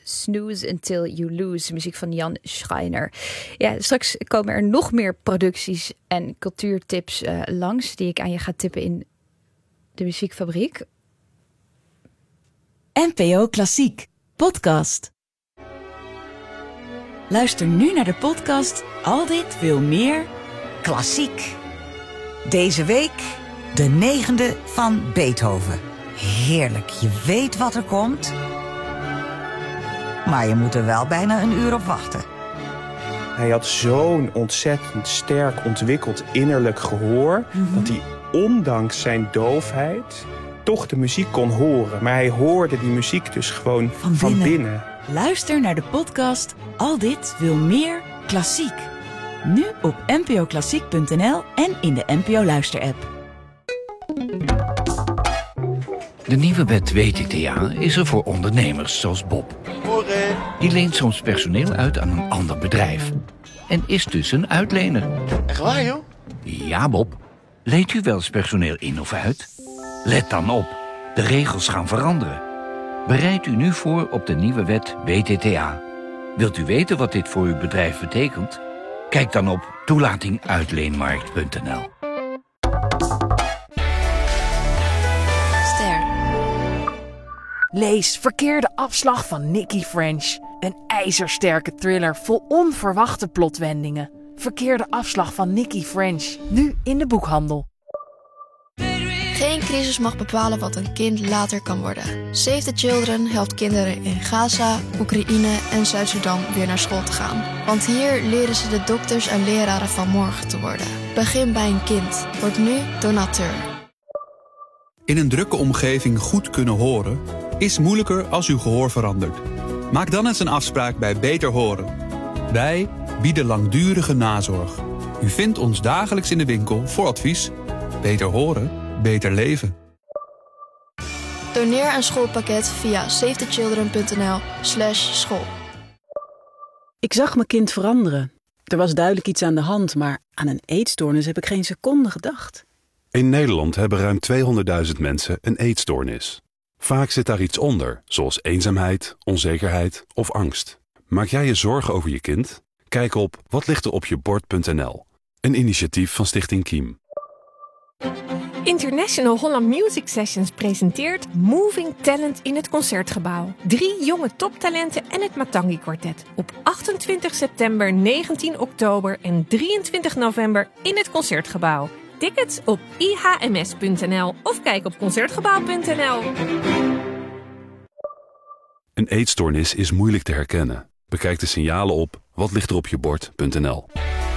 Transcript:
Snooze Until You Lose, muziek van Jan Schreiner. Ja, straks komen er nog meer producties en cultuurtips langs die ik aan je ga tippen in de Muziekfabriek. NPO Klassiek podcast. Luister nu naar de podcast Al dit veel meer Klassiek. Deze week de 9e van Beethoven. Heerlijk, je weet wat er komt. Maar je moet er wel bijna een uur op wachten. Hij had zo'n ontzettend sterk ontwikkeld innerlijk gehoor... dat hij ondanks zijn doofheid toch de muziek kon horen. Maar hij hoorde die muziek dus gewoon van binnen. Luister naar de podcast Al dit veel meer Klassiek. Nu op npoklassiek.nl en in de NPO Luister-app. De nieuwe wet WTTA is er voor ondernemers zoals Bob. Die leent soms personeel uit aan een ander bedrijf. En is dus een uitlener. Echt waar, joh? Ja, Bob. Leent u wel eens personeel in of uit? Let dan op. De regels gaan veranderen. Bereid u nu voor op de nieuwe wet WTTA. Wilt u weten wat dit voor uw bedrijf betekent? Kijk dan op toelatinguitleenmarkt.nl. Lees Verkeerde afslag van Nicky French. Een ijzersterke thriller vol onverwachte plotwendingen. Verkeerde afslag van Nicky French. Nu in de boekhandel. Geen crisis mag bepalen wat een kind later kan worden. Save the Children helpt kinderen in Gaza, Oekraïne en Zuid-Sudan weer naar school te gaan. Want hier leren ze de dokters en leraren van morgen te worden. Begin bij een kind. Word nu donateur. In een drukke omgeving goed kunnen horen is moeilijker als uw gehoor verandert. Maak dan eens een afspraak bij Beter Horen. Wij bieden langdurige nazorg. U vindt ons dagelijks in de winkel voor advies. Beter horen, beter leven. Doneer een schoolpakket via savethechildren.nl/school. Ik zag mijn kind veranderen. Er was duidelijk iets aan de hand, maar aan een eetstoornis heb ik geen seconde gedacht. In Nederland hebben ruim 200.000 mensen een eetstoornis. Vaak zit daar iets onder, zoals eenzaamheid, onzekerheid of angst. Maak jij je zorgen over je kind? Kijk op watlichteropjebord.nl. Een initiatief van Stichting Kiem. International Holland Music Sessions presenteert Moving Talent in het Concertgebouw. 3 jonge toptalenten en het Matangi Quartet. Op 28 september, 19 oktober en 23 november in het Concertgebouw. Tickets op ihms.nl of kijk op concertgebouw.nl. Een eetstoornis is moeilijk te herkennen. Bekijk de signalen op watlichteropjebord.nl.